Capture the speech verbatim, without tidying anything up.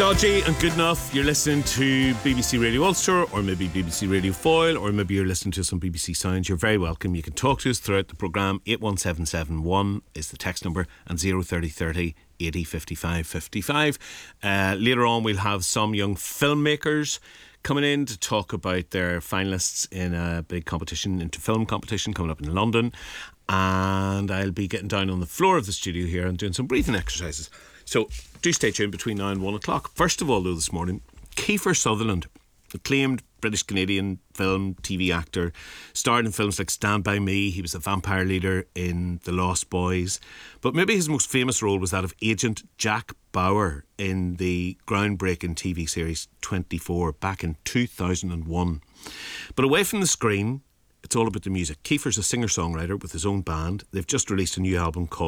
Dodgy and Good Enough. You're listening to B B C Radio Ulster, or maybe B B C Radio Foyle, or maybe you're listening to some B B C Sounds. You're very welcome. You can talk to us throughout the programme. eight one seven seven one is the text number, and zero thirty thirty eighty fifty-five fifty-five. Uh, later on we'll have some young filmmakers coming in to talk about their finalists in a big competition, into film competition coming up in London. And I'll be getting down on the floor of the studio here and doing some breathing exercises. So do stay tuned between now and one o'clock. First of all, though, this morning, Kiefer Sutherland, acclaimed British-Canadian film, T V actor, starred in films like Stand By Me. He was the vampire leader in The Lost Boys. But maybe his most famous role was that of Agent Jack Bauer in the groundbreaking T V series twenty-four back in two thousand one. But away from the screen, it's all about the music. Kiefer's a singer-songwriter with his own band. They've just released a new album called